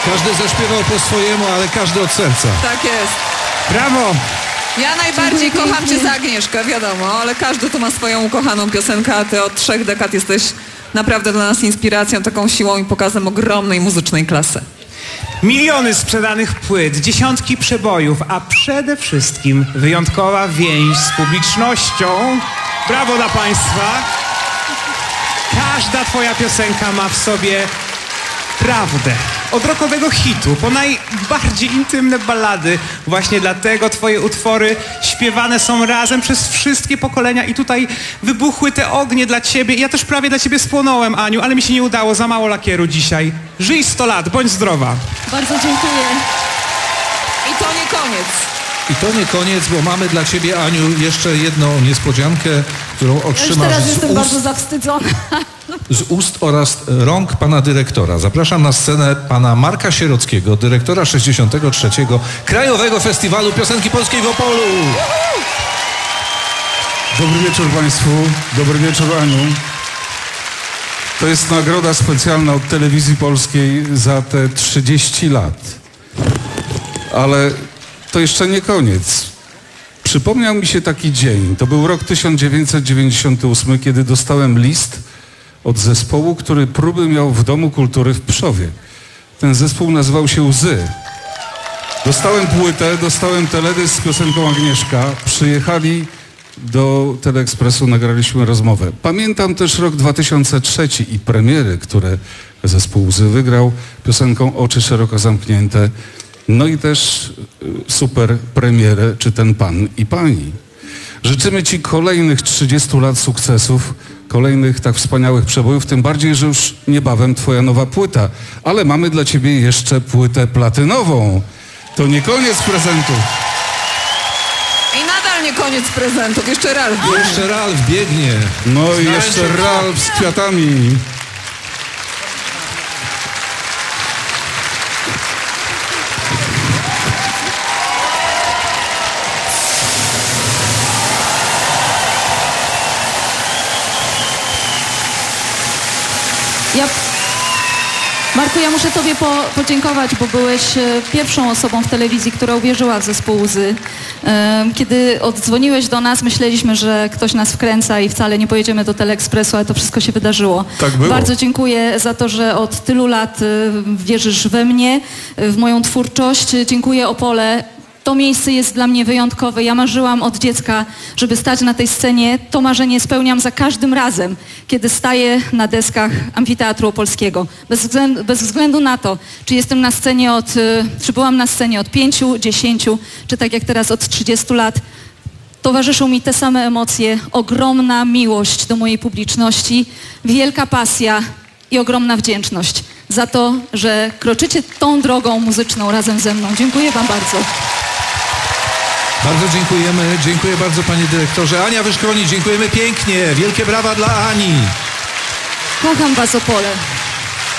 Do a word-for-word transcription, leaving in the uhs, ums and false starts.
Każdy zaśpiewał po swojemu, ale każdy od serca. Tak jest. Brawo! Ja najbardziej kocham cię za Agnieszkę, wiadomo, ale każdy tu ma swoją ukochaną piosenkę, a ty od trzech dekad jesteś naprawdę dla nas inspiracją, taką siłą i pokazem ogromnej muzycznej klasy. Miliony sprzedanych płyt, dziesiątki przebojów, a przede wszystkim wyjątkowa więź z publicznością. Brawo dla Państwa. Każda Twoja piosenka ma w sobie prawdę. Od rockowego hitu po najbardziej intymne ballady. Właśnie dlatego Twoje utwory śpiewane są razem przez wszystkie pokolenia i tutaj wybuchły te ognie dla Ciebie. Ja też prawie dla Ciebie spłonąłem, Aniu, ale mi się nie udało, za mało lakieru dzisiaj. Żyj sto lat, bądź zdrowa. Bardzo dziękuję. I to nie koniec. I to nie koniec, bo mamy dla Ciebie, Aniu, jeszcze jedną niespodziankę, którą Ja już otrzymasz teraz z jestem ust, bardzo zawstydzona. z ust oraz rąk pana dyrektora. Zapraszam na scenę pana Marka Sierockiego, dyrektora sześćdziesiątego trzeciego Krajowego Festiwalu Piosenki Polskiej w Opolu. Dobry wieczór Państwu, dobry wieczór Aniu. To jest nagroda specjalna od Telewizji Polskiej za te trzydzieści lat. Ale to jeszcze nie koniec. Przypomniał mi się taki dzień. To był rok tysiąc dziewięćset dziewięćdziesiąty ósmy, kiedy dostałem list od zespołu, który próby miał w Domu Kultury w Pszowie. Ten zespół nazywał się Łzy. Dostałem płytę, dostałem teledysk z piosenką Agnieszka. Przyjechali do Teleekspresu, nagraliśmy rozmowę. Pamiętam też rok dwa tysiące trzeci i premiery, które zespół Łzy wygrał piosenką Oczy szeroko zamknięte. No i też super premierę, czy ten pan i pani. Życzymy Ci kolejnych trzydziestu lat sukcesów, kolejnych tak wspaniałych przebojów, tym bardziej, że już niebawem Twoja nowa płyta. Ale mamy dla Ciebie jeszcze płytę platynową. To nie koniec prezentów. I nadal nie koniec prezentów. Jeszcze Ralf. Jeszcze Ralf biegnie. No i jeszcze Ralf z kwiatami. Ja... Marku, ja muszę Tobie po, podziękować, bo byłeś e, pierwszą osobą w telewizji, która uwierzyła w zespół Łzy. E, kiedy oddzwoniłeś do nas, myśleliśmy, że ktoś nas wkręca i wcale nie pojedziemy do Teleekspresu, ale to wszystko się wydarzyło. Tak było. Bardzo dziękuję za to, że od tylu lat e, wierzysz we mnie, e, w moją twórczość. Dziękuję Opole. To miejsce jest dla mnie wyjątkowe. Ja marzyłam od dziecka, żeby stać na tej scenie. To marzenie spełniam za każdym razem, kiedy staję na deskach Amfiteatru Opolskiego. Bez względu, bez względu na to, czy jestem na scenie od, czy byłam na scenie od pięciu, dziesięciu, czy tak jak teraz od trzydziestu lat, towarzyszą mi te same emocje, ogromna miłość do mojej publiczności, wielka pasja i ogromna wdzięczność za to, że kroczycie tą drogą muzyczną razem ze mną. Dziękuję Wam bardzo. Bardzo dziękujemy. Dziękuję bardzo, panie dyrektorze. Ania Wyszkroni, dziękujemy pięknie. Wielkie brawa dla Ani. Kocham Was, Opole.